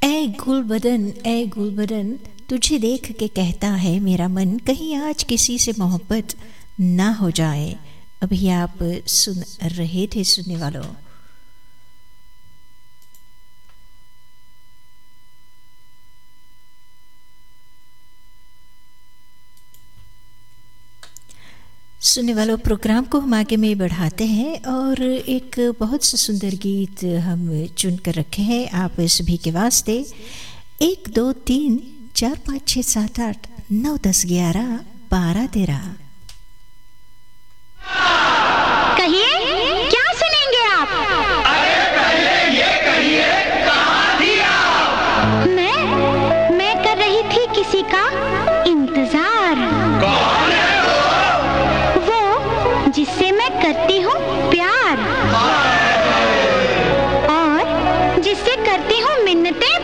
ए गुलबदन, तुझे देख के कहता है मेरा मन, कहीं आज किसी से मोहब्बत ना हो जाए। अभी आप सुन रहे थे सुनने वालों प्रोग्राम को हम आगे में बढ़ाते हैं और एक बहुत सुंदर गीत हम चुन कर रखे हैं आप सभी के वास्ते। 1 2 3 4 5 6 7 8 9 10 11 12 13। कहिए क्या सुनेंगे आप? अरे पहले ये कहिए कहाँ थी आप? मैं कर रही थी किसी का इंतजार। कौन है वो जिससे मैं करती हूँ प्यार और जिससे करती हूँ मिन्नतें